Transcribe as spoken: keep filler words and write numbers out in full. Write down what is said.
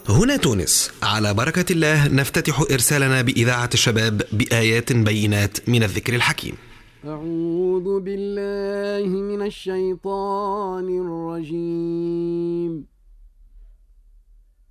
هنا تونس، على بركة الله نفتتح إرسالنا بإذاعة الشباب بآيات بينات من الذكر الحكيم. أعوذ بالله من الشيطان الرجيم.